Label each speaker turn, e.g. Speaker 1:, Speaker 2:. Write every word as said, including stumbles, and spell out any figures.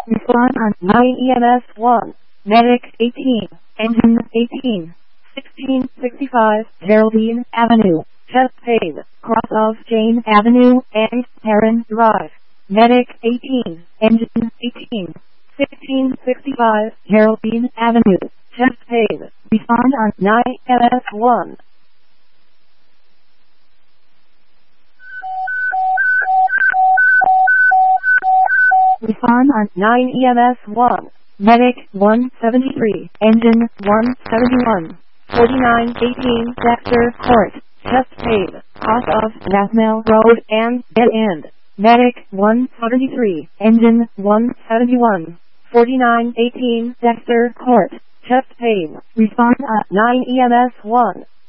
Speaker 1: Respond on nine E M S one. Medic eighteen. Engine eighteen. sixteen sixty-five Geraldine Avenue. Chest pain. Cross of Jane Avenue and Heron Drive. Medic eighteen. Engine eighteen. sixteen sixty-five Geraldine Avenue. Chest pain. Respond on nine E M S one. Respond on nine E M S one. Medic one seventy-three. Engine one seventy-one. forty-nine eighteen Dexter Court. Chest pain. Cross of Nathaniel Road and Dead End. Medic one seventy-three. Engine one seventy-one. forty-nine eighteen Dexter Court. Chest pain. Respond at nine E M S one.